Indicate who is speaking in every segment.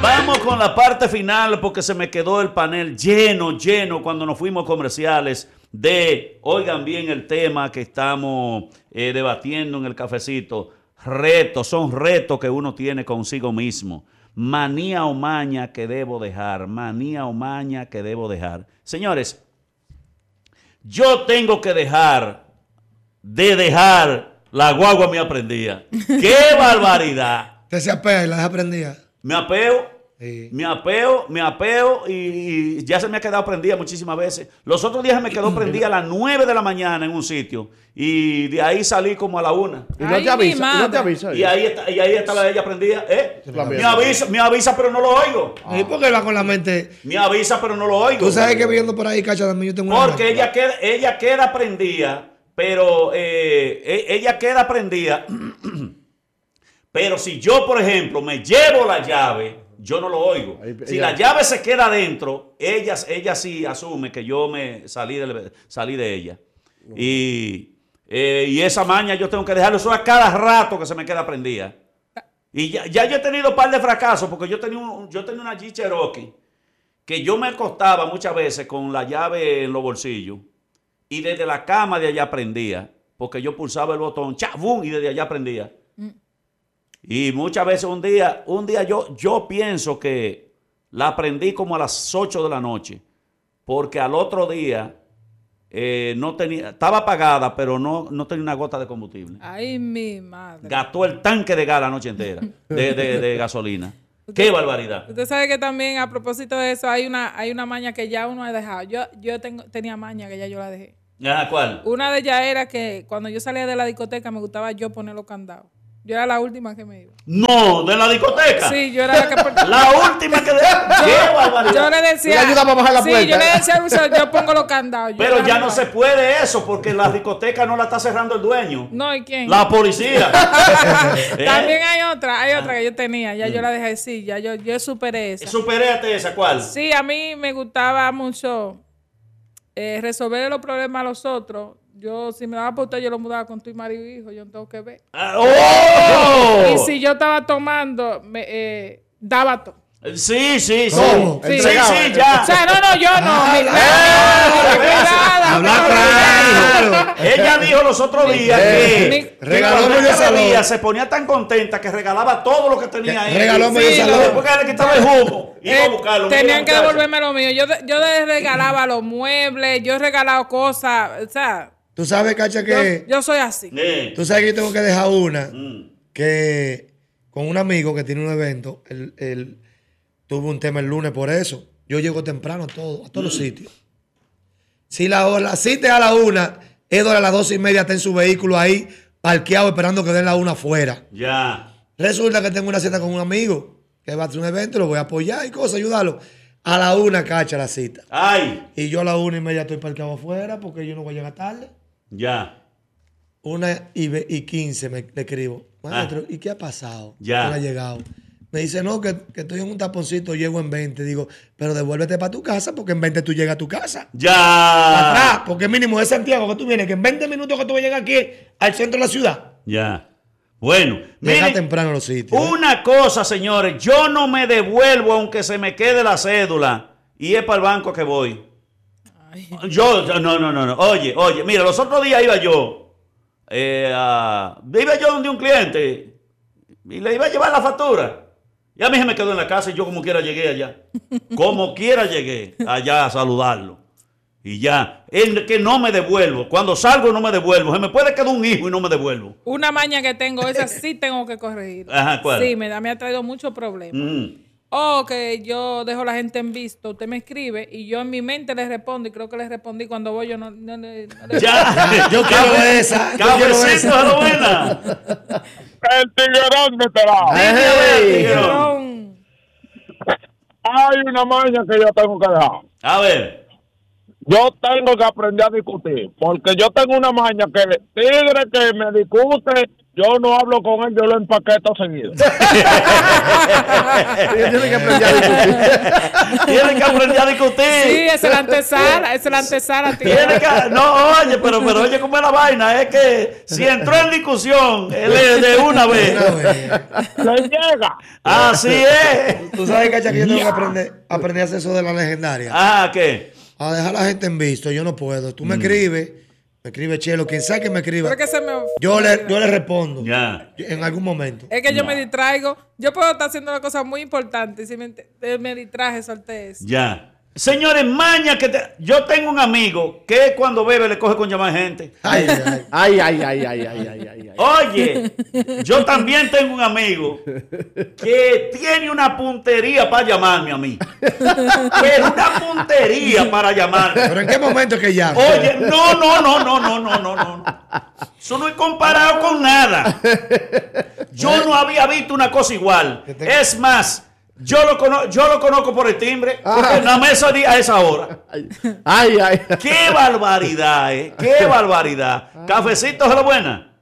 Speaker 1: Vamos con la parte final porque se me quedó el panel lleno cuando nos fuimos comerciales oigan bien el tema que estamos debatiendo en el cafecito. Son retos que uno tiene consigo mismo. Manía o maña que debo dejar. Señores, yo tengo que dejar la guagua me aprendía. ¡Qué barbaridad!
Speaker 2: ¿Usted se apea y la aprendía?
Speaker 1: Me apeo,
Speaker 2: Sí.
Speaker 1: me apeo y ya se me ha quedado prendida muchísimas veces. Los otros días se me quedó prendida a las 9 de la mañana en un sitio y de ahí salí como a la 1.
Speaker 3: Y no te avisa.
Speaker 1: Y ahí está la de ella prendida. Me avisa, pero no lo oigo.
Speaker 2: ¿Y por qué va con la mente?
Speaker 1: Me avisa, pero no lo oigo.
Speaker 2: Tú sabes que viendo por ahí, Cacha, también yo tengo una
Speaker 1: Porque ella queda prendida, pero ella queda prendida. Pero si yo, por ejemplo, me llevo la llave, yo no lo oigo. Si la llave se queda adentro, ella sí asume que yo me salí de ella. Y esa maña yo tengo que dejarlo. Eso a cada rato que se me queda prendida. Y ya yo he tenido un par de fracasos porque yo tenía una Jeep Cherokee que yo me acostaba muchas veces con la llave en los bolsillos y desde la cama de allá prendía porque yo pulsaba el botón, ¡chabum! Y desde allá prendía. Y muchas veces un día yo pienso que la prendí como a las 8 de la noche, porque al otro día estaba apagada, pero no tenía una gota de combustible.
Speaker 4: Ay, mi madre.
Speaker 1: Gastó el tanque de gas la noche entera de gasolina. ¡Qué barbaridad!
Speaker 4: Usted sabe que también a propósito de eso hay una maña que ya uno ha dejado. Tenía maña que ya yo la dejé.
Speaker 1: ¿Cuál?
Speaker 4: Una de ellas era que cuando yo salía de la discoteca me gustaba yo poner los candados. Yo era la última que me iba.
Speaker 1: No, de la discoteca.
Speaker 4: Sí, yo era la que...
Speaker 1: La última que... ¡Qué barbaridad!
Speaker 4: Yo le decía...
Speaker 3: ¿Le ayuda para bajar la puerta?
Speaker 4: Sí, yo le decía al usuario, yo pongo los candados.
Speaker 1: Pero ya no se puede eso, porque la discoteca no la está cerrando el dueño.
Speaker 4: No, ¿y quién?
Speaker 1: La policía.
Speaker 4: También hay otra que yo tenía, ya yo la dejé así, ya yo superé esa.
Speaker 1: Superéate esa, ¿cuál?
Speaker 4: Sí, a mí me gustaba mucho resolver los problemas a los otros. Yo, si me daba por usted, yo lo mudaba con tu marido y hijo, yo no tengo que ver.
Speaker 1: ¡Oh!
Speaker 4: Y si yo estaba tomando, daba todo.
Speaker 1: Sí.
Speaker 2: ¿Cómo?
Speaker 1: Sí,
Speaker 4: O
Speaker 1: ya.
Speaker 4: sea, no, yo no.
Speaker 2: Claro.
Speaker 1: Ella dijo los otros días que
Speaker 2: regaló
Speaker 1: cuando
Speaker 2: medio
Speaker 1: ella
Speaker 2: salón.
Speaker 1: bebía se ponía tan contenta que regalaba todo lo que tenía ahí.
Speaker 2: Regaló medio salón.
Speaker 1: Después que le quitaba el jugo, iba a buscarlo.
Speaker 4: Tenían que devolverme lo mío. Yo les regalaba los muebles, yo he regalado cosas, o sea...
Speaker 2: Tú sabes, Cacha, que...
Speaker 4: Yo soy así.
Speaker 2: Tú sabes que yo tengo que dejar una que con un amigo que tiene un evento, él tuvo un tema el lunes por eso. Yo llego temprano a todos los sitios. Si la cita es a la 1, Edward a las 12:30 está en su vehículo ahí, parqueado, esperando que den la 1 afuera.
Speaker 1: Ya.
Speaker 2: Resulta que tengo una cita con un amigo que va a hacer un evento, lo voy a apoyar y cosas, ayudarlo. A la 1, Cacha, la cita.
Speaker 1: Ay.
Speaker 2: Y yo a la 1:30 estoy parqueado afuera porque yo no voy a llegar tarde.
Speaker 1: Ya.
Speaker 2: 1:15 le escribo. Maestro, ¿y qué ha pasado?
Speaker 1: Ya.
Speaker 2: No ha llegado. Me dice, no, que estoy en un taponcito, llego en 20. Digo, pero devuélvete para tu casa porque en 20 tú llegas a tu casa.
Speaker 1: Ya.
Speaker 2: Atrás, porque mínimo de Santiago que tú vienes, que en 20 minutos que tú vas a llegar aquí al centro de la ciudad.
Speaker 1: Ya. Bueno,
Speaker 2: Llega
Speaker 1: miren,
Speaker 2: temprano a los sitios.
Speaker 1: una cosa, señores, yo no me devuelvo aunque se me quede la cédula y es para el banco que voy.
Speaker 4: Ay.
Speaker 1: No. Oye, mira, los otros días iba yo donde un cliente y le iba a llevar la factura. Y a mí se me quedó en la casa y yo como quiera llegué allá. Como quiera llegué allá a saludarlo. Y ya, es que no me devuelvo. Cuando salgo no me devuelvo. Se me puede quedar un hijo y no me devuelvo.
Speaker 4: Una maña que tengo, esa sí tengo que corregir.
Speaker 1: Ajá, ¿cuál?
Speaker 4: Sí, me ha traído muchos problemas. O que yo dejo a la gente en visto, usted me escribe y yo en mi mente le respondo y creo que le respondí cuando voy yo no le...
Speaker 1: Ya.
Speaker 2: Yo quiero esa.
Speaker 1: Cabecito de la buena.
Speaker 5: El tiguerón de este lado.
Speaker 1: Tiguerón.
Speaker 5: Hay una maña que yo tengo que dejar.
Speaker 1: A ver.
Speaker 5: Yo tengo que aprender a discutir, porque yo tengo una maña que el tigre que me discute, yo no hablo con él, yo lo empaqueto seguido.
Speaker 3: Tienen que aprender a discutir.
Speaker 1: Tienen que aprender a discutir.
Speaker 4: Sí, es la antesala, tío.
Speaker 1: Tiene que, no, oye, pero oye cómo es la vaina, es que si entró en discusión, él es de una vez.
Speaker 5: Le llega.
Speaker 1: Así es.
Speaker 2: Tú sabes, Cacha, que yo tengo que aprender a hacer eso de la legendaria.
Speaker 1: Ah, ¿qué?
Speaker 2: A dejar a la gente en visto, yo no puedo. Tú me escribe Chelo, quien sea que me escriba.
Speaker 4: Pero que se me...
Speaker 2: Yo le respondo.
Speaker 1: Ya.
Speaker 2: En algún momento.
Speaker 4: Es que yo me distraigo. Yo puedo estar haciendo una cosa muy importante y si me distraje, solté eso.
Speaker 1: Ya. Señores, maña yo tengo un amigo que cuando bebe le coge con llamar gente.
Speaker 2: Ay.
Speaker 1: Oye, yo también tengo un amigo que tiene una puntería para llamarme a mí. Pero una puntería para llamarme.
Speaker 2: ¿Pero en qué momento es que llama?
Speaker 1: Oye, no. Eso no es comparado con nada. Yo no había visto una cosa igual. Es más, yo lo conozco por el timbre, porque nada más a esa hora.
Speaker 3: Ay.
Speaker 1: ¡Qué barbaridad, ¡Qué barbaridad! Cafecito, ¿es lo buena?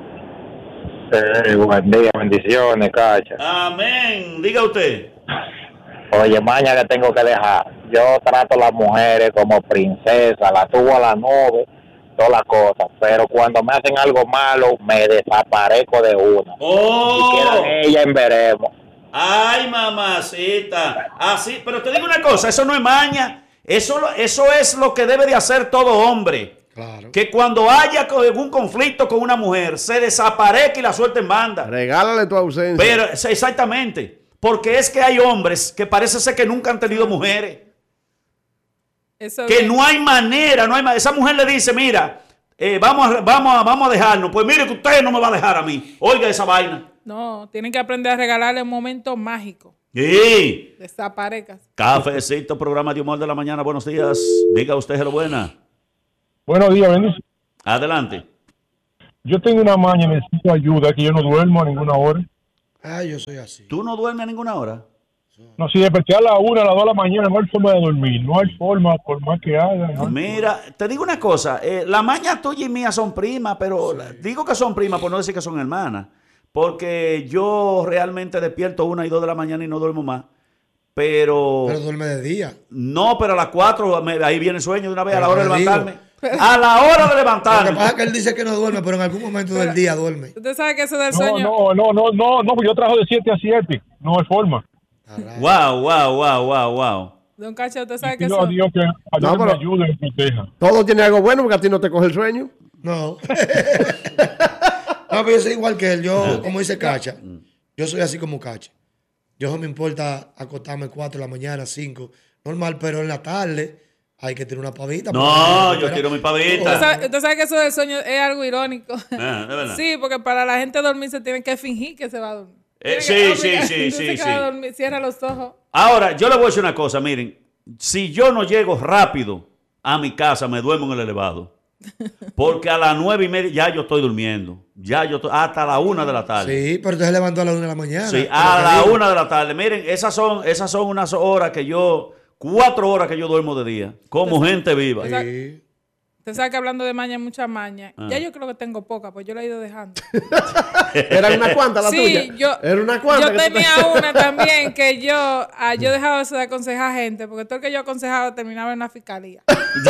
Speaker 5: Buen día, bendiciones, Cacha.
Speaker 1: Amén. Diga usted.
Speaker 5: Oye, maña que tengo que dejar. Yo trato a las mujeres como princesa, la subo a la nube, todas las cosas. Pero cuando me hacen algo malo, me desaparezco de una.
Speaker 1: ¡Oh!
Speaker 5: Y quedan ellas en veremos.
Speaker 1: ¡Ay, mamacita! Así, pero te digo una cosa, eso no es maña. Eso es lo que debe de hacer todo hombre.
Speaker 2: Claro.
Speaker 1: Que cuando haya algún conflicto con una mujer, se desaparezca y la suelte en banda.
Speaker 3: Regálale tu ausencia.
Speaker 1: Pero, exactamente. Porque es que hay hombres que parece ser que nunca han tenido mujeres.
Speaker 4: Eso
Speaker 1: Que
Speaker 4: bien.
Speaker 1: no hay manera. Esa mujer le dice, mira, vamos a dejarnos. Pues mire que usted no me va a dejar a mí. Oiga esa vaina.
Speaker 4: No, tienen que aprender a regalarle un momento mágico.
Speaker 1: Sí.
Speaker 4: Desaparezcas.
Speaker 1: Cafecito, programa de humor de la mañana. Buenos días. Diga usted lo buena.
Speaker 5: Buenos días, bendiciones.
Speaker 1: Adelante.
Speaker 5: Yo tengo una maña, necesito ayuda, que yo no duermo a ninguna hora.
Speaker 2: Ay, yo soy así.
Speaker 1: ¿Tú no duermes a ninguna hora?
Speaker 5: No, si desperté a las 1, a las 2 de la mañana, no hay forma de dormir. No hay forma, por más que haga. No hay
Speaker 1: Mira, te digo una cosa. La maña tuya y mía son primas, pero digo que son primas por no decir que son hermanas. Porque yo realmente despierto 1 y 2 de la mañana y no duermo más. Pero
Speaker 2: duerme de día.
Speaker 1: no, pero a las 4 ahí viene el sueño de una vez,
Speaker 2: Pero
Speaker 1: a la hora de
Speaker 2: te digo.
Speaker 1: levantarme. A la hora de
Speaker 2: Lo que
Speaker 1: levantarme.
Speaker 2: pasa es que él dice que no duerme, pero en algún momento del día duerme.
Speaker 4: Usted sabe que eso del
Speaker 5: No,
Speaker 4: sueño...
Speaker 5: porque yo trabajo de 7 a 7. No hay forma.
Speaker 1: Wow.
Speaker 4: Don Cacha, usted sabe que
Speaker 5: Pido
Speaker 4: eso...
Speaker 5: a Dios que
Speaker 3: No,
Speaker 5: me
Speaker 3: pero-
Speaker 5: ayude y me proteja.
Speaker 3: Todo tiene algo bueno porque a ti no te coge el sueño.
Speaker 2: No. No, pero yo soy igual que él. Yo, como dice Cacha, yo soy así como Cacha. Yo no me importa acostarme 4 de la mañana, 5. Normal, pero en la tarde hay que tener una pavita.
Speaker 1: No, yo quiero mi pavita.
Speaker 4: Usted sabe que eso del sueño es algo irónico.
Speaker 1: Ah, de verdad.
Speaker 4: Sí, porque para la gente dormir se tiene que fingir que se va a dormir.
Speaker 1: Sí.
Speaker 4: Cierra los ojos.
Speaker 1: Ahora, yo le voy a decir una cosa, miren. Si yo no llego rápido a mi casa, me duermo en el elevado. Porque a las 9:30 ya yo estoy durmiendo. Hasta la 1 de la tarde.
Speaker 2: Sí, pero usted se levantó a las 1 de la mañana.
Speaker 1: Sí,
Speaker 2: Pero
Speaker 1: a
Speaker 2: te
Speaker 1: la
Speaker 2: digo,
Speaker 1: 1 de la tarde. Miren, esas son unas horas que 4 horas que yo duermo de día. Como gente viva.
Speaker 2: Sí.
Speaker 4: Usted sabe que hablando de maña, mucha maña. Ya yo creo que tengo poca, pues yo la he ido dejando.
Speaker 3: Era una cuanta la
Speaker 4: Sí,
Speaker 3: tuya. Era una cuanta.
Speaker 4: yo
Speaker 3: que tú
Speaker 4: tenía
Speaker 3: te-
Speaker 4: una también que yo dejaba eso de aconsejar gente, porque todo el que yo aconsejaba terminaba en una fiscalía.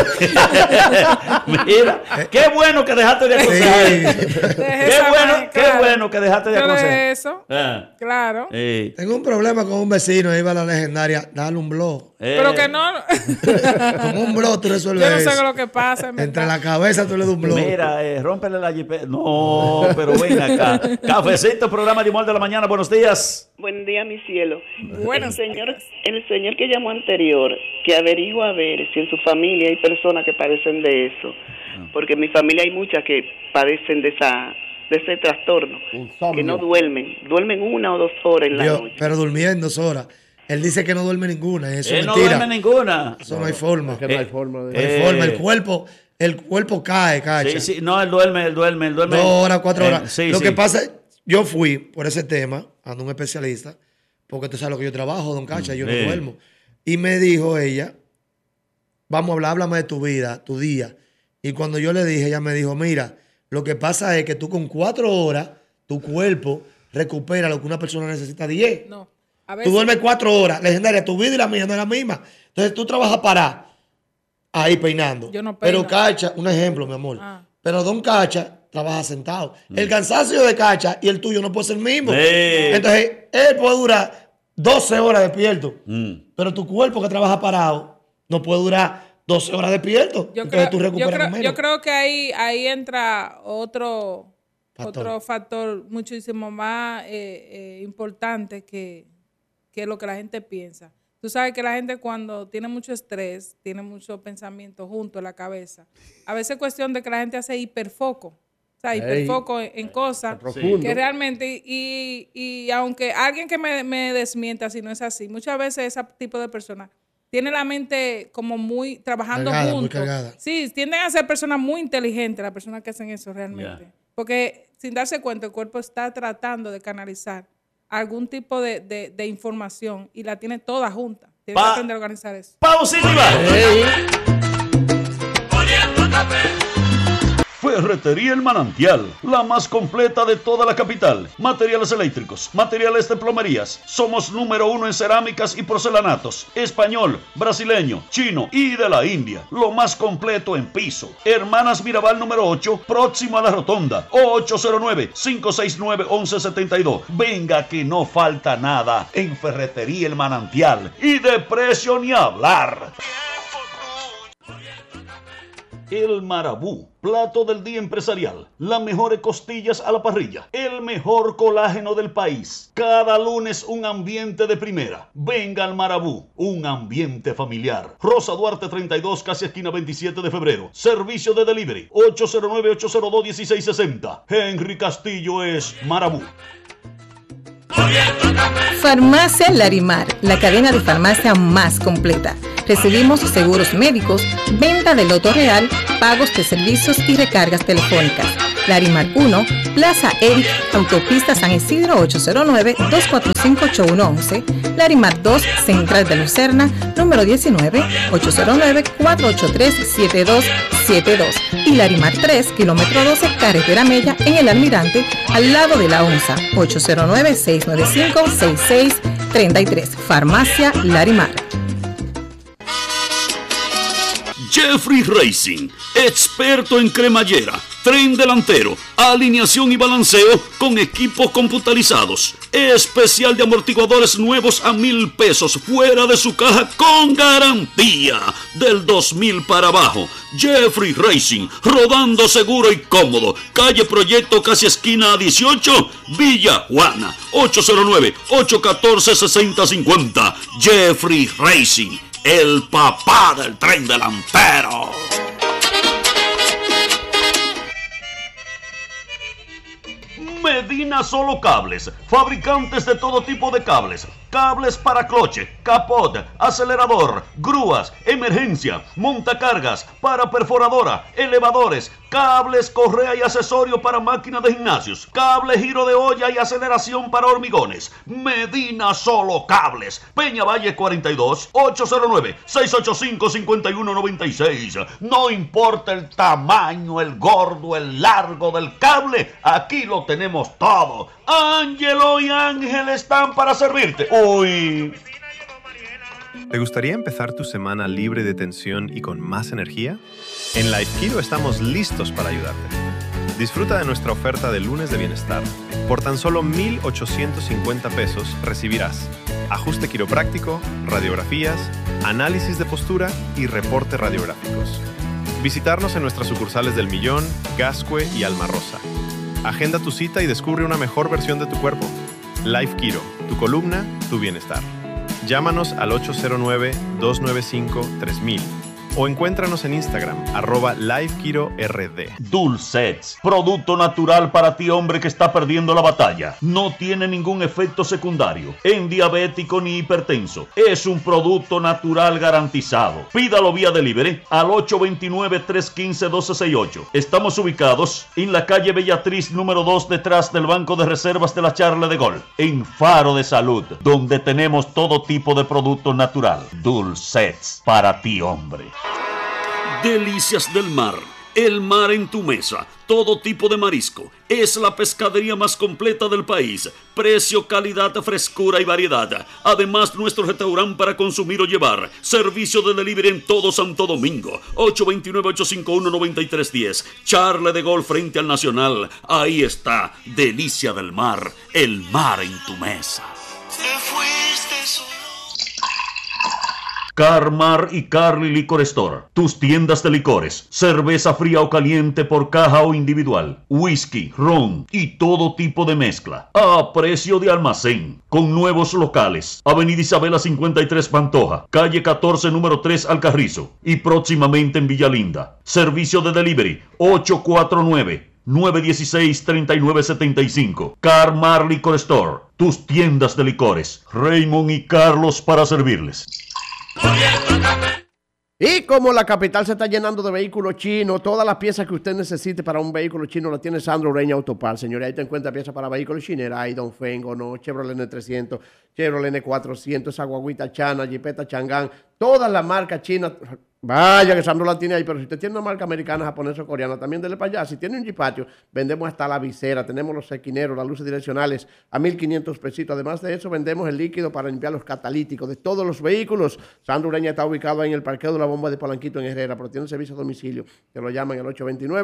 Speaker 1: Mira, qué bueno que dejaste de aconsejar.
Speaker 4: Dejé esa maña,
Speaker 1: Qué
Speaker 4: claro.
Speaker 1: bueno que dejaste de
Speaker 4: Yo dejé
Speaker 1: aconsejar.
Speaker 4: eso,
Speaker 1: Ah,
Speaker 4: claro.
Speaker 2: Tengo un problema con un vecino, iba a la legendaria, dale un blog.
Speaker 4: Pero que no.
Speaker 2: Con un blog tú resuelves
Speaker 4: Yo no sé
Speaker 2: eso.
Speaker 4: lo que pasa. en
Speaker 2: Entre
Speaker 4: verdad.
Speaker 2: la cabeza tú le das un blog.
Speaker 1: Mira, rómpele la jipeta. No, pero ven acá. Cafecito, programa de humor de la mañana. Buenos días.
Speaker 6: Buen día, mi cielo.
Speaker 4: Buenas
Speaker 6: El señor que llamó anterior, que averigua a ver si en su familia hay personas que padecen de eso. Porque en mi familia hay muchas que padecen de ese trastorno.
Speaker 3: Insomnio.
Speaker 6: Que no duermen 1 o 2 horas en la
Speaker 2: Dios,
Speaker 6: noche.
Speaker 2: pero durmiendo 2 horas. Él dice que no duerme ninguna. Y eso es
Speaker 1: Él no
Speaker 2: mentira.
Speaker 1: duerme ninguna.
Speaker 2: Eso no hay forma.
Speaker 3: Es que no hay forma de...
Speaker 2: No hay forma. El cuerpo cae, Cacha.
Speaker 1: Sí, no, él duerme.
Speaker 2: 2 horas, 4 horas.
Speaker 1: Sí,
Speaker 2: Lo
Speaker 1: sí.
Speaker 2: que pasa es, yo fui por ese tema a un especialista, porque tú sabes lo que yo trabajo, don Cacha, yo no
Speaker 1: Sí.
Speaker 2: duermo. Y me dijo ella, vamos a hablar, háblame de tu vida, tu día. Y cuando yo le dije, ella me dijo, mira, lo que pasa es que tú con 4 horas tu cuerpo recupera lo que una persona necesita 10.
Speaker 4: No. A veces,
Speaker 2: Tú duermes 4 horas, legendaria, tu vida y la mía no es la misma. Entonces tú trabajas parado, ahí peinando.
Speaker 4: Yo no peino.
Speaker 2: Pero Cacha, un ejemplo, mi amor. Pero Don Cacha trabaja sentado. El cansancio de Cacha y el tuyo no puede ser el mismo. Entonces él puede durar 12 horas despierto. Pero tu cuerpo que trabaja parado no puede durar 12 horas despierto. Entonces tú recuperas menos.
Speaker 4: Yo creo que ahí entra otro factor muchísimo más importante que lo que la gente piensa. Tú sabes que la gente cuando tiene mucho estrés, tiene mucho pensamiento junto en la cabeza. A veces es cuestión de que la gente hace hiperfoco. O sea, hiperfoco en cosas que realmente, y aunque alguien que me desmienta si no es así, muchas veces ese tipo de personas tiene la mente como muy trabajando juntos. Sí, tienden a ser personas muy inteligentes, las personas que hacen eso realmente. Porque sin darse cuenta, el cuerpo está tratando de canalizar algún tipo de información y la tiene toda junta. Tiene que aprender a organizar eso.
Speaker 1: Pausa y va. Ferretería El Manantial, la más completa de toda la capital. Materiales eléctricos, materiales de plomerías. Somos número 1 en cerámicas y porcelanatos. Español, brasileño, chino y de la India. Lo más completo en piso. Hermanas Mirabal número 8, próximo a la rotonda. 809-569-1172. Venga que no falta nada en Ferretería El Manantial. Y de precio ni hablar. El Marabú, plato del día empresarial. Las mejores costillas a la parrilla. El mejor colágeno del país. Cada lunes un ambiente de primera. Venga al Marabú, un ambiente familiar. Rosa Duarte 32, casi esquina 27 de febrero. Servicio de delivery 809-802-1660. Henry Castillo es Marabú.
Speaker 7: Farmacia Larimar, la cadena de farmacia más completa. Recibimos seguros médicos, venta de loto real, pagos de servicios y recargas telefónicas. Larimar 1, Plaza Eric, Autopista San Isidro 809-245-8111. Larimar 2, Central de Lucerna, número 19, 809-483-7272. Y Larimar 3, kilómetro 12, Carretera Mella, en El Almirante, al lado de la ONSA, 809-695-6633. Farmacia Larimar.
Speaker 1: Jeffrey Racing, experto en cremallera, tren delantero, alineación y balanceo con equipos computarizados. Especial de amortiguadores nuevos a $1,000 fuera de su caja con garantía. Del 2,000 para abajo. Jeffrey Racing, rodando seguro y cómodo. Calle Proyecto, casi esquina 18, Villa Juana. 809-814-6050. Jeffrey Racing, el papá del tren delantero. Medina Solo Cables, fabricantes de todo tipo de cables. Cables para cloche, capot, acelerador, grúas, emergencia, montacargas, para perforadora, elevadores, cables, correa y accesorio para máquinas de gimnasios, cable giro de olla y aceleración para hormigones. Medina Solo Cables, Peña Valle 42, 809-685-5196. No importa el tamaño, el gordo, el largo del cable, aquí lo tenemos todo. Ángelo y Ángel están para servirte. Uy.
Speaker 8: ¿Te gustaría empezar tu semana libre de tensión y con más energía? En Life Kiro estamos listos para ayudarte. Disfruta de nuestra oferta de lunes de bienestar. Por tan solo $1,850 recibirás ajuste quiropráctico, radiografías, análisis de postura y reportes radiográficos. Visitarnos en nuestras sucursales del Millón, Gascue y Alma Rosa. Agenda tu cita y descubre una mejor versión de tu cuerpo. Life Kiro, tu columna, tu bienestar. Llámanos al 809-295-3000 o encuéntranos en Instagram, @LifeKiroRD.
Speaker 1: Dulcets, producto natural para ti, hombre que está perdiendo la batalla. No tiene ningún efecto secundario en diabético ni hipertenso. Es un producto natural garantizado. Pídalo vía delivery al 829-315-1268. Estamos ubicados en la calle Bellatriz número 2, detrás del Banco de Reservas de la Charle de Gaulle, en Faro de Salud, donde tenemos todo tipo de producto natural. Dulcets, para ti, hombre. Delicias del Mar,
Speaker 9: El mar en tu mesa, todo tipo de marisco. Es la pescadería más completa del país. Precio, calidad, frescura y variedad. Además, nuestro restaurante para consumir o llevar. Servicio de delivery en todo Santo Domingo. 829-851-9310. Charle de Golf frente al Nacional. Ahí está, Delicia del Mar. El mar en tu mesa.
Speaker 1: Carmar y Carly Liquor Store, tus tiendas de licores, cerveza fría o caliente por caja o individual, whisky, ron y todo tipo de mezcla, a precio de almacén, con nuevos locales, Avenida Isabela 53 Pantoja, calle 14 número 3 Alcarrizo y próximamente en Villalinda. Servicio de delivery 849-916-3975. Carmar Liquor Store, tus tiendas de licores, Raymond y Carlos para servirles.
Speaker 3: Y como la capital se está llenando de vehículos chinos, todas las piezas que usted necesite para un vehículo chino las tiene Sandro Ureña Autopar. Señores, ahí te encuentra piezas para vehículos chinos, hay Dongfeng, no, Chevrolet N300, Chevrolet N400, esa guaguita Chana, Jeepeta Chang'an, todas las marcas chinas. Vaya que Sandro la tiene ahí, pero si usted tiene una marca americana, japonesa o coreana, también dele para allá. Si tiene un Jeepatio, vendemos hasta la visera, tenemos los esquineros, las luces direccionales a 1,500 pesitos. Además de eso, vendemos el líquido para limpiar los catalíticos de todos los vehículos. Sandro Ureña está ubicado ahí en el parqueo de la bomba de Polanquito en Herrera, pero tiene servicio a domicilio. Te lo llaman al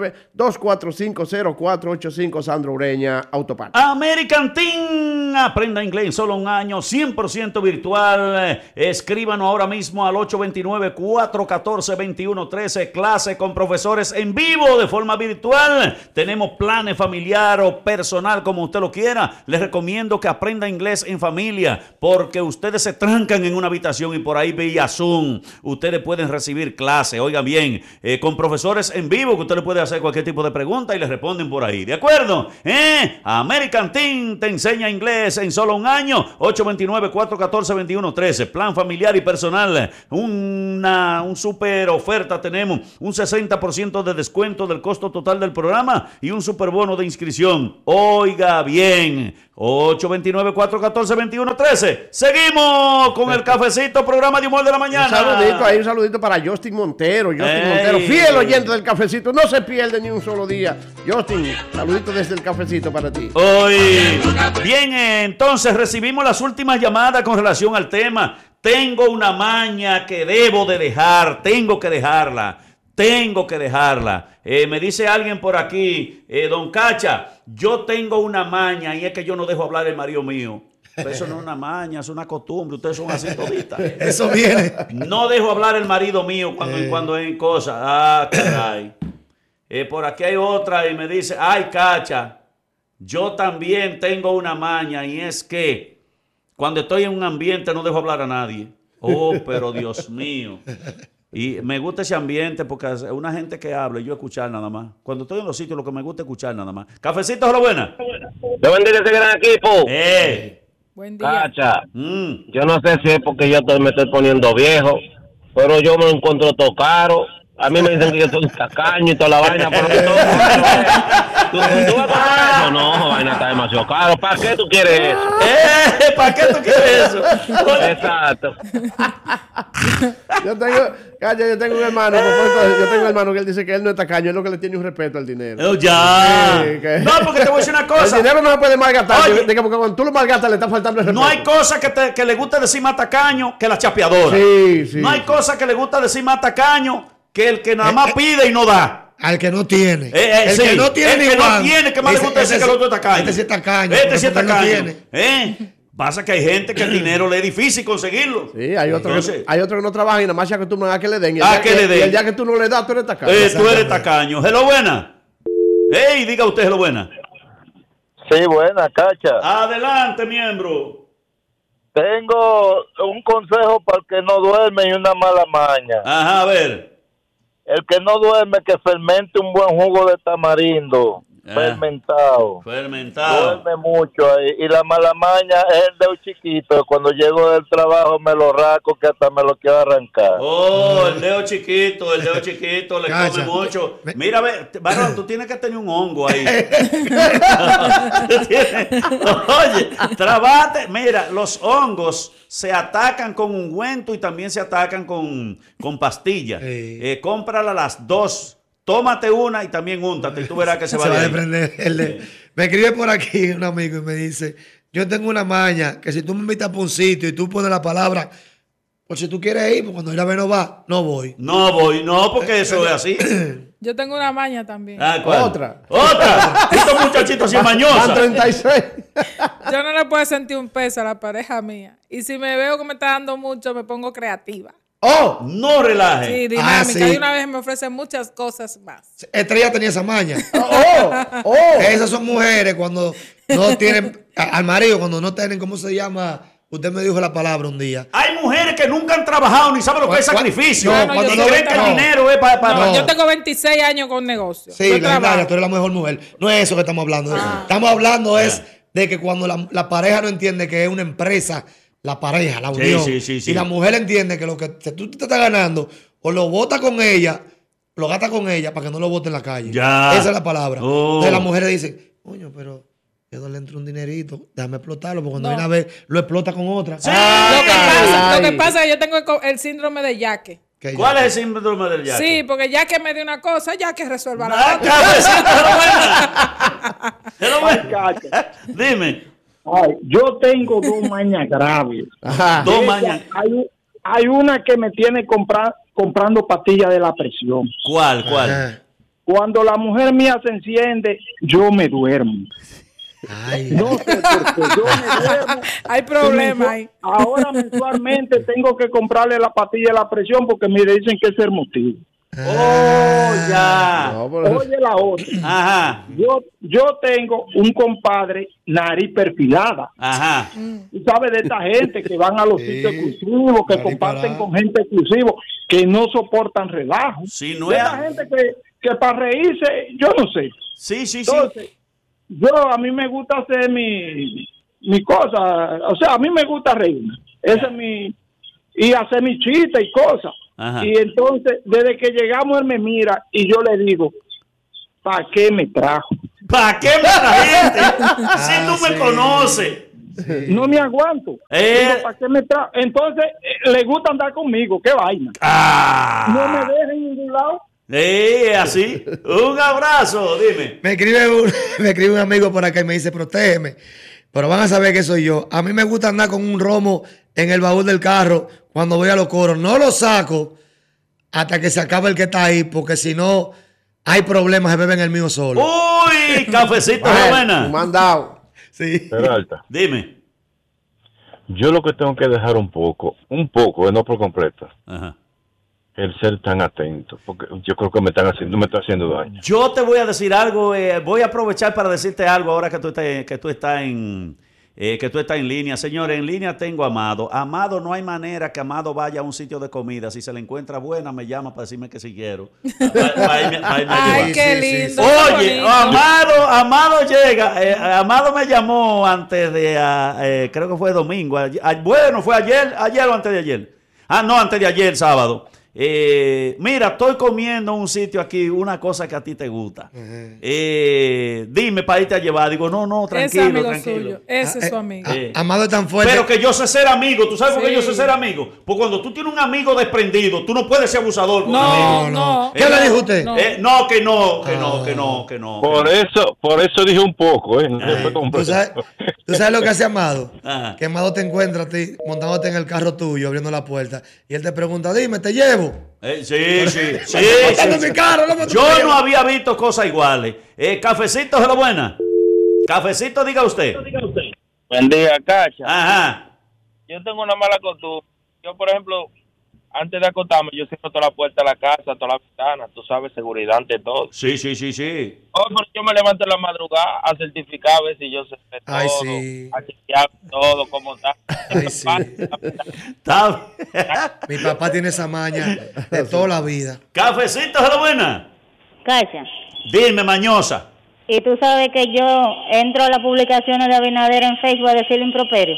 Speaker 3: 829-245-0485, Sandro Ureña Autopar.
Speaker 1: American Team, aprenda inglés en solo un año, 100% virtual. Escríbanos ahora mismo al 829-414-2113, clase con profesores en vivo de forma virtual. Tenemos planes familiar o personal, como usted lo quiera. Les recomiendo que aprenda inglés en familia, porque ustedes se trancan en una habitación y por ahí vía Zoom ustedes pueden recibir clase, oigan bien, con profesores en vivo, que usted le puede hacer cualquier tipo de pregunta y les responden por ahí, ¿de acuerdo? American Team te enseña inglés en solo un año. 829-414-2113, plan familiar y personal. Un super oferta tenemos, un 60% de descuento del costo total del programa y un super bono de inscripción. Oiga bien, 829-414-2113. Seguimos con el cafecito, programa de humor de la mañana.
Speaker 3: Un saludito para Justin Montero. Montero, fiel oyente del cafecito, no se pierde ni un solo día. Justin, saludito desde el cafecito para ti.
Speaker 1: Hoy, bien, entonces recibimos las últimas llamadas con relación al tema. Tengo una maña que debo de dejar, tengo que dejarla. Me dice alguien por aquí, don Cacha, yo tengo una maña y es que yo no dejo hablar el marido mío. Pero eso no es una maña, es una costumbre, ustedes son así toditas.
Speaker 2: Eso viene.
Speaker 1: No dejo hablar el marido mío cuando hay cosas. Ah, caray. Por aquí hay otra y me dice, ay, Cacha, yo también tengo una maña y es que cuando estoy en un ambiente no dejo hablar a nadie. Oh, pero Dios mío. Y me gusta ese ambiente porque es una gente que habla y yo escuchar nada más. Cuando estoy en los sitios lo que me gusta es escuchar nada más. Cafecito, hola buena.
Speaker 5: Yo bendiga ese gran equipo.
Speaker 4: Buen día.
Speaker 5: Cacha, yo no sé si es porque yo me estoy poniendo viejo, pero yo me encuentro todo caro. A mí me dicen que yo soy tacaño y toda la vaina, pero que todo ¿Tú vas a pagar eso? No, vaina está demasiado caro. ¿Para qué tú quieres eso?
Speaker 1: ¿Para qué tú quieres eso?
Speaker 5: Exacto.
Speaker 3: Yo tengo un hermano, que él dice que él no es tacaño, es lo que le tiene un respeto al dinero.
Speaker 1: Ya. Sí, no, porque te voy a decir una cosa.
Speaker 3: El dinero no se puede malgastar. Porque cuando tú lo malgastas le está faltando el respeto.
Speaker 1: No hay cosa que le gusta decir más tacaño que la chapeadora.
Speaker 3: Sí.
Speaker 1: No hay cosa que le gusta decir más tacaño que el que nada más pide y no da.
Speaker 2: Al que no tiene.
Speaker 1: El que no tiene, que más le gusta decir que el otro es tacaño.
Speaker 2: Este sí es tacaño.
Speaker 1: Este sí es tacaño. Pasa que hay gente que el dinero le es difícil conseguirlo.
Speaker 3: Sí, hay otro que no trabaja y nada más se acostumbran a que le den. Y
Speaker 1: el
Speaker 3: día que tú no le das, tú eres tacaño.
Speaker 1: Tú eres tacaño. Hello, buena. Diga usted, hello, buena.
Speaker 5: Sí, buena, Cacha.
Speaker 1: Adelante, miembro.
Speaker 5: Tengo un consejo para el que no duerme y una mala maña.
Speaker 1: Ajá, a ver.
Speaker 5: El que no duerme, que fermente un buen jugo de tamarindo. Fermentado. Duerme mucho ahí. Y la mala maña es el dedo chiquito. Cuando llego del trabajo me lo rasco que hasta me lo quiero arrancar.
Speaker 1: Oh, el dedo chiquito, le come mucho. Mira, varón, tú tienes que tener un hongo ahí. Oye, trabate. Mira, los hongos se atacan con ungüento y también se atacan con pastillas. Cómprala las dos. tómate una y también úntate y tú verás que se va a
Speaker 2: desprender. Me escribe por aquí un amigo y me dice, yo tengo una maña que si tú me invitas por un sitio y tú pones la palabra, pues si tú quieres ir, pues cuando ir a ver no va, no voy.
Speaker 1: No voy, no, porque eso es así.
Speaker 4: Yo tengo una maña también.
Speaker 1: ¿Cuál?
Speaker 3: Otra.
Speaker 1: Estos muchachitos así mañosos.
Speaker 3: 36.
Speaker 4: Yo no le puedo sentir un peso a la pareja mía. Y si me veo que me está dando mucho, me pongo creativa.
Speaker 2: ¡Oh!
Speaker 1: No relaje.
Speaker 4: Sí, dinámica.
Speaker 2: Sí.
Speaker 4: Y una vez me ofrecen muchas cosas más.
Speaker 2: Estrella tenía esa maña. Esas son mujeres cuando no tienen, al marido, cuando no tienen, ¿cómo se llama? Usted me dijo la palabra un día.
Speaker 1: Hay mujeres que nunca han trabajado ni saben lo que es sacrificio.
Speaker 2: Cuando
Speaker 1: y creen que el dinero es para...
Speaker 4: Yo tengo 26 años con negocio.
Speaker 2: Sí, la tú eres la mejor mujer. No es eso que estamos hablando. Estamos hablando es de que cuando la pareja no entiende que es una empresa, la pareja, la unión.
Speaker 1: Sí.
Speaker 2: Y la mujer entiende que lo que tú te estás ganando, o lo botas con ella, lo gastas con ella para que no lo bote en la calle.
Speaker 1: Ya.
Speaker 2: Esa es la palabra. Entonces las mujeres dicen, coño, pero yo no le entro un dinerito, déjame explotarlo, porque cuando viene a ver, lo explota con otra.
Speaker 1: Sí.
Speaker 4: Lo que pasa es que yo tengo el síndrome de yaque.
Speaker 1: ¿Cuál es el síndrome del yaque?
Speaker 4: Sí, porque ya que me dio una cosa, ya que resuelva la otra.
Speaker 1: Dime.
Speaker 10: Ay, yo tengo dos mañas graves.
Speaker 1: Dos mañas.
Speaker 10: Hay una que me tiene comprando pastillas de la presión.
Speaker 1: ¿Cuál?
Speaker 10: Cuando la mujer mía se enciende, yo me duermo. No sé por qué, yo me duermo.
Speaker 4: Hay problema ahí.
Speaker 10: Ahora mensualmente tengo que comprarle la pastilla de la presión porque me dicen que es el motivo.
Speaker 1: Ya.
Speaker 10: Oye la otra.
Speaker 1: Ajá.
Speaker 10: Yo tengo un compadre nariz perfilada.
Speaker 1: Ajá.
Speaker 10: Tú sabes de esta gente que van a los sitios exclusivos, que comparten con gente exclusiva, que no soportan relajo.
Speaker 1: Sí, no
Speaker 10: de
Speaker 1: es.
Speaker 10: esta gente que para reírse, yo no sé.
Speaker 1: Sí.
Speaker 10: Entonces, a mí me gusta hacer mi cosa, o sea, a mí me gusta reírme. Ese es y hacer mi chiste y cosas.
Speaker 1: Ajá.
Speaker 10: Y entonces, desde que llegamos, él me mira y yo le digo, ¿para qué me trajo?
Speaker 1: ¿Para qué me trajiste? Si tú me conoces.
Speaker 2: Sí.
Speaker 10: No me aguanto. Digo, ¿para qué me trajo? Entonces, le gusta andar conmigo. ¿Qué vaina? No me deja en ningún lado.
Speaker 1: Así. Un abrazo, dime.
Speaker 2: Me escribe un amigo por acá y me dice, protégeme. Pero van a saber que soy yo. A mí me gusta andar con un romo en el baúl del carro cuando voy a los coros. No lo saco hasta que se acabe el que está ahí, porque si no hay problemas, se beben el mío solo.
Speaker 1: Uy, cafecito de buena.
Speaker 3: Mandado.
Speaker 2: Sí.
Speaker 11: Peralta.
Speaker 1: Dime.
Speaker 11: Yo lo que tengo que dejar un poco, no por completo.
Speaker 1: Ajá.
Speaker 11: El ser tan atento, porque yo creo que me está haciendo daño.
Speaker 1: Yo te voy a decir algo, voy a aprovechar para decirte algo ahora que tú estás en línea. Señores, en línea tengo a Amado. Amado, no hay manera que Amado vaya a un sitio de comida. Si se le encuentra buena, me llama para decirme que si quiero.
Speaker 4: Ay, qué lindo.
Speaker 1: Oye, Amado llega. Amado me llamó antes de, creo que fue domingo. Bueno, fue ayer o antes de ayer. No, antes de ayer, sábado. Mira, estoy comiendo en un sitio aquí, una cosa que a ti te gusta. Dime para irte a llevar. Digo, no, tranquilo.
Speaker 4: Ese amigo
Speaker 1: tranquilo.
Speaker 4: suyo. Ese es su amigo.
Speaker 2: Amado es tan fuerte.
Speaker 1: Pero que yo sé ser amigo. ¿Tú sabes por qué yo sé ser amigo? Porque cuando tú tienes un amigo desprendido, tú no puedes ser abusador con un amigo.
Speaker 2: ¿Qué le dijo usted?
Speaker 1: Que no.
Speaker 11: Por eso dije un poco, ¿no?
Speaker 2: ¿Tú sabes lo que hace Amado?
Speaker 1: Ajá.
Speaker 2: Que Amado te encuentra a ti montándote en el carro tuyo, abriendo la puerta, y él te pregunta, dime, ¿te llevo?
Speaker 1: Sí.
Speaker 2: Mi carro,
Speaker 1: Yo no había visto cosas iguales. Cafecito, ¿es lo buena? Cafecito, diga usted.
Speaker 12: Buen día, Cacha.
Speaker 1: Ajá.
Speaker 12: Yo tengo una mala costumbre. Yo, por ejemplo, antes de acostarme, yo cierro toda la puerta de la casa, toda la ventana, tú sabes, seguridad ante todo.
Speaker 1: Sí.
Speaker 12: Pero yo me levanto en la madrugada a certificar a ver si yo sé todo, a chequear todo, cómo está.
Speaker 2: Mi papá tiene esa maña de toda la vida.
Speaker 1: Cafecito, ¿es lo buena?
Speaker 13: Cacha.
Speaker 1: Dime, mañosa.
Speaker 13: Y tú sabes que yo entro a las publicaciones de Abinader en Facebook a decirle improperio.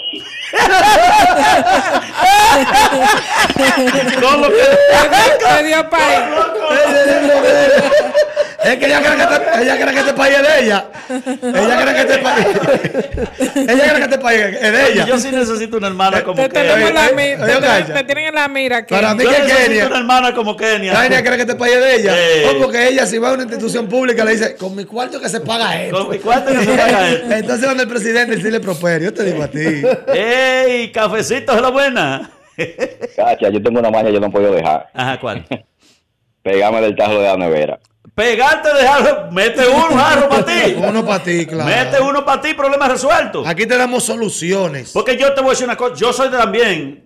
Speaker 1: ¿Cómo que?
Speaker 4: Me dio país.
Speaker 2: Es que ella cree que este país es de ella. Ella cree que este país es de ella.
Speaker 1: Yo sí necesito una hermana como
Speaker 4: Kenia. Te tienen en la mira.
Speaker 2: Para mí
Speaker 1: yo
Speaker 2: que
Speaker 1: necesito
Speaker 2: Kenia.
Speaker 1: una hermana como Kenia.
Speaker 2: Kenia cree que este país es de ella. Porque ella, si va a una institución pública, le dice, con mi cuarto que se paga esto.
Speaker 1: Con mi cuarto que se paga esto.
Speaker 2: Entonces, cuando el presidente sí le prospera, yo te digo a ti.
Speaker 1: ¡Ey! Cafecito es la buena.
Speaker 14: Cacha, yo tengo una maña que yo no puedo dejar.
Speaker 1: Ajá, ¿cuál?
Speaker 14: Pegarme del tajo de la nevera.
Speaker 1: Pegarte de jarro, mete un jarro para ti.
Speaker 2: Uno para ti, claro.
Speaker 1: Mete uno para ti, problema resuelto.
Speaker 2: Aquí te damos soluciones.
Speaker 1: Porque yo te voy a decir una cosa, yo soy también,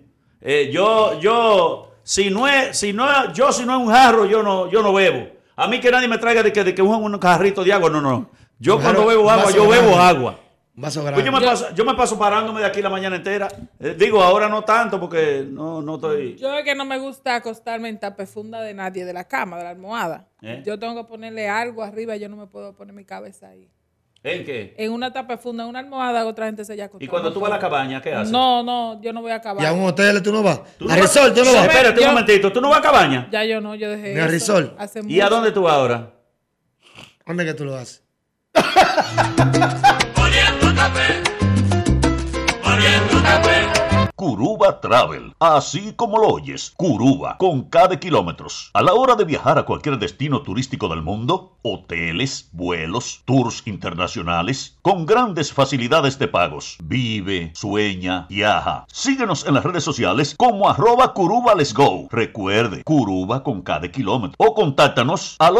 Speaker 1: si no es un jarro, yo no bebo. A mí que nadie me traiga de que un jarrito de agua, no. Yo cuando bebo agua, yo bebo agua. Pues yo me paso parándome de aquí la mañana entera. Digo, ahora no tanto porque no estoy...
Speaker 4: Yo es que no me gusta acostarme en tapefunda de nadie, de la cama, de la almohada. Yo tengo que ponerle algo arriba, yo no me puedo poner mi cabeza ahí.
Speaker 1: ¿En qué?
Speaker 4: En una tapefunda, en una almohada, otra gente se ya acostado.
Speaker 1: ¿Y cuando tú vas a la cabaña, qué haces?
Speaker 4: No, yo no voy a cabaña.
Speaker 2: ¿Y a un hotel tú no vas? ¿A Resort tú no vas?
Speaker 1: Espérate un momentito, ¿tú no vas a cabaña?
Speaker 4: Ya yo no, yo dejé
Speaker 2: ¿Ni a Resort?
Speaker 1: ¿Y a dónde tú vas ahora?
Speaker 2: ¿Dónde que tú lo haces?
Speaker 9: Curuba Travel, así como lo oyes, Curuba, con K de kilómetros. A la hora de viajar a cualquier destino turístico del mundo, hoteles, vuelos, tours internacionales, con grandes facilidades de pagos. Vive, sueña, viaja. Síguenos en las redes sociales como @CurubaLet'sGo. Recuerde, Curuba con K de kilómetros. O contáctanos al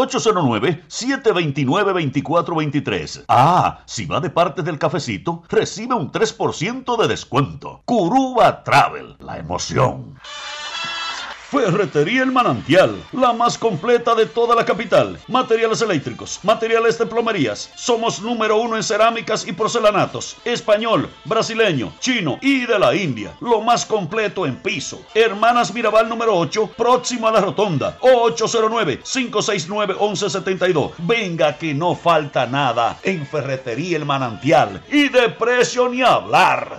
Speaker 9: 809-729-2423. Si va de parte del cafecito, recibe un 3% de descuento. Curuba Travel, la emoción. Ferretería El Manantial, la más completa de toda la capital. Materiales eléctricos, materiales de plomerías. Somos número 1 en cerámicas y porcelanatos. Español, brasileño, chino y de la India. Lo más completo en piso. Hermanas Mirabal número 8, próximo a la rotonda. 809-569-1172. Venga que no falta nada en Ferretería El Manantial. Y de precio ni hablar.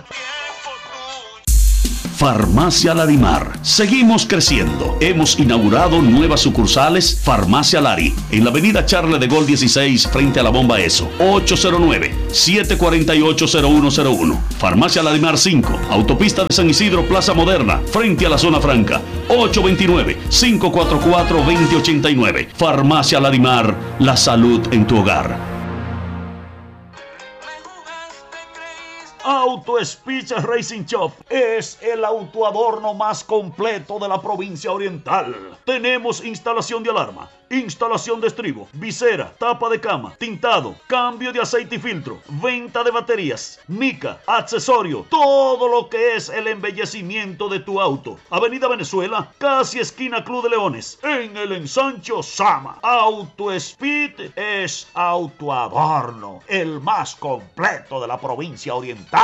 Speaker 9: Farmacia Larimar. Seguimos creciendo. Hemos inaugurado nuevas sucursales. Farmacia Lari, en la avenida Charles de Gaulle 16, frente a la bomba ESO. 809-748-0101. Farmacia Larimar 5, autopista de San Isidro, Plaza Moderna, frente a la zona franca. 829-544-2089. Farmacia Larimar, la salud en tu hogar. Auto Speech Racing Shop es el autoadorno más completo de la provincia oriental. Tenemos instalación de alarma, instalación de estribo, visera, tapa de cama, tintado, cambio de aceite y filtro, venta de baterías, mica, accesorio, todo lo que es el embellecimiento de tu auto. Avenida Venezuela, casi esquina Club de Leones, en el ensancho Sama. Auto Speed es autoadorno, el más completo de la provincia oriental.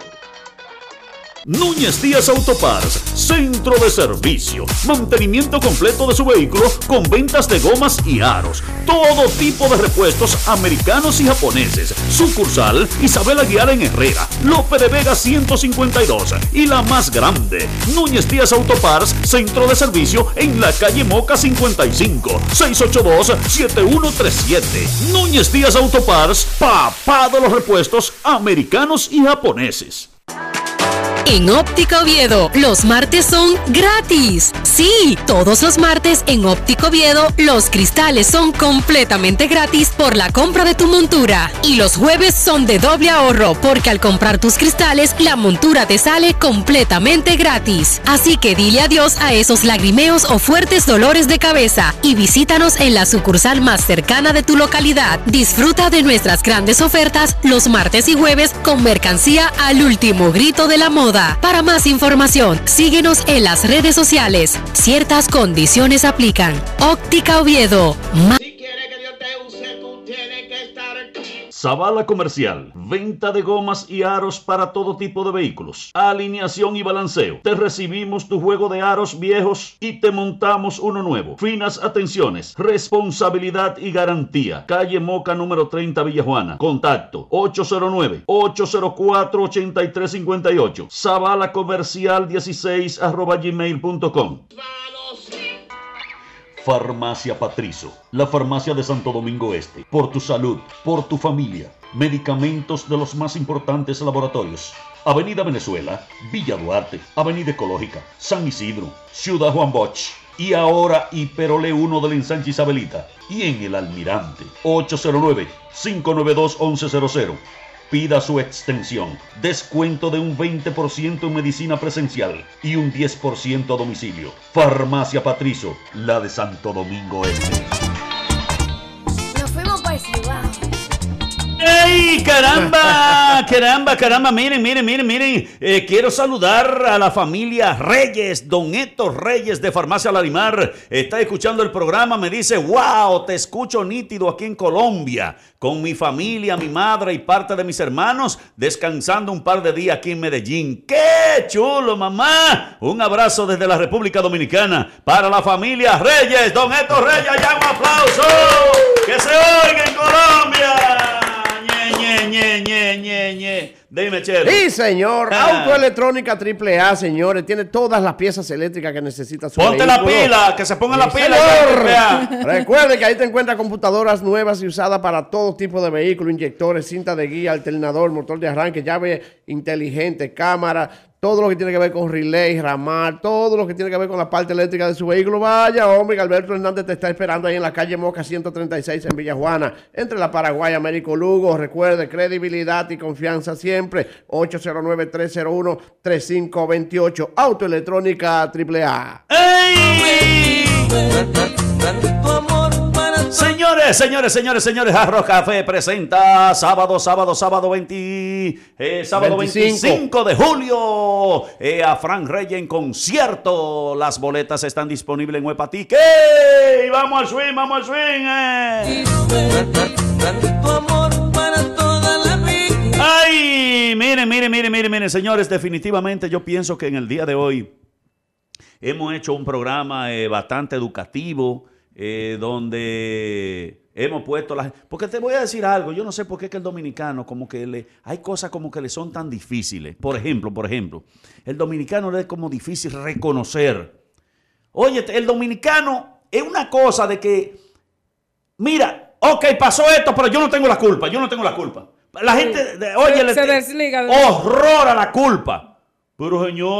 Speaker 9: Núñez Díaz Autoparts, centro de servicio, mantenimiento completo de su vehículo con ventas de gomas y aros, todo tipo de repuestos americanos y japoneses. Sucursal Isabel Aguiar en Herrera, Lope de Vega 152 y la más grande, Núñez Díaz Autoparts, centro de servicio en la calle Moca 55, 682-7137. Núñez Díaz Autoparts, papá de los repuestos americanos y japoneses.
Speaker 15: En Óptica Oviedo, los martes son gratis. Sí, todos los martes en Óptica Oviedo, los cristales son completamente gratis por la compra de tu montura. Y los jueves son de doble ahorro, porque al comprar tus cristales, la montura te sale completamente gratis. Así que dile adiós a esos lagrimeos o fuertes dolores de cabeza y visítanos en la sucursal más cercana de tu localidad. Disfruta de nuestras grandes ofertas los martes y jueves con mercancía al último grito de la moda. Para más información, síguenos en las redes sociales. Ciertas condiciones aplican. Óptica Oviedo.
Speaker 9: Zavala Comercial, venta de gomas y aros para todo tipo de vehículos, alineación y balanceo. Te recibimos tu juego de aros viejos y te montamos uno nuevo. Finas atenciones, responsabilidad y garantía. Calle Moca número 30, Villajuana. Contacto 809-804-8358. Zavala Comercial 16 @gmail.com. Farmacia Patricio, la farmacia de Santo Domingo Este. Por tu salud, por tu familia. Medicamentos de los más importantes laboratorios. Avenida Venezuela, Villa Duarte, Avenida Ecológica, San Isidro, Ciudad Juan Bosch. Y ahora Hiperole 1 del ensanche Isabelita. Y en el Almirante, 809-592-1100. Pida su extensión. Descuento de un 20% en medicina presencial y un 10% a domicilio. Farmacia Patricio, la de Santo Domingo Este.
Speaker 16: Nos fuimos para el Cibao.
Speaker 1: ¡Ey, caramba! ¡Caramba! Miren. Quiero saludar a la familia Reyes, don Héctor Reyes de Farmacia Larimar. Está escuchando el programa, me dice, wow, te escucho nítido aquí en Colombia. Con mi familia, mi madre y parte de mis hermanos, descansando un par de días aquí en Medellín. ¡Qué chulo, mamá! Un abrazo desde la República Dominicana para la familia Reyes. Don Héctor Reyes, allá un aplauso. ¡Que se oiga en Colombia! Dime, Chelo.
Speaker 3: Sí, señor. Autoelectrónica AAA, señores. Tiene todas las piezas eléctricas que necesita su
Speaker 1: Ponte
Speaker 3: vehículo.
Speaker 1: la pila, que se ponga la pila.
Speaker 3: Señor. Recuerde que ahí te encuentras computadoras nuevas y usadas para todo tipo de vehículos, inyectores, cinta de guía, alternador, motor de arranque, llave inteligente, cámara, todo lo que tiene que ver con relay, ramal, todo lo que tiene que ver con la parte eléctrica de su vehículo. Vaya, hombre, Alberto Hernández te está esperando ahí en la calle Moca 136 en Villa Juana, entre la Paraguay, Américo Lugo. Recuerde, credibilidad y confianza siempre. 809-301-3528. Autoelectrónica AAA.
Speaker 1: ¡Ey! Señores, Arroz Café presenta sábado 25 de julio a Frank Reyes en concierto. Las boletas están disponibles en Huepatique. Vamos al swing. Ay, miren, señores, definitivamente yo pienso que en el día de hoy hemos hecho un programa bastante educativo, donde hemos puesto las... Porque te voy a decir algo, yo no sé por qué que el dominicano como que hay cosas como que le son tan difíciles. Por ejemplo, el dominicano le es como difícil reconocer. Oye, el dominicano es una cosa de que, mira, ok, pasó esto, pero yo no tengo la culpa. La gente, oye,
Speaker 4: se desliga.
Speaker 1: Horror a la culpa. Pero señor,